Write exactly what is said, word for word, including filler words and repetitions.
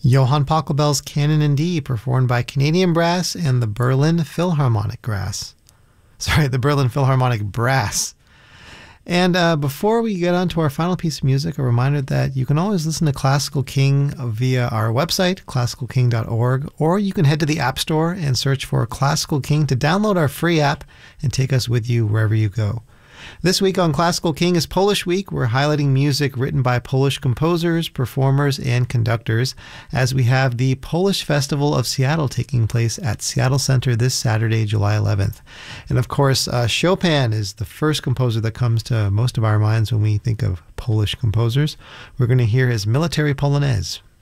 Johann Pachelbel's Canon in D, performed by Canadian Brass and the Berlin Philharmonic Brass. Sorry, the Berlin Philharmonic Brass. And uh, before we get on to our final piece of music, a reminder that you can always listen to Classical King via our website, classical king dot org, or you can head to the App Store and search for Classical King to download our free app and take us with you wherever you go. This week on Classical King is Polish Week. We're highlighting music written by Polish composers, performers, and conductors, as we have the Polish Festival of Seattle taking place at Seattle Center this Saturday, July eleventh. And of course, uh, Chopin is the first composer that comes to most of our minds when we think of Polish composers. We're going to hear his Military Polonaise.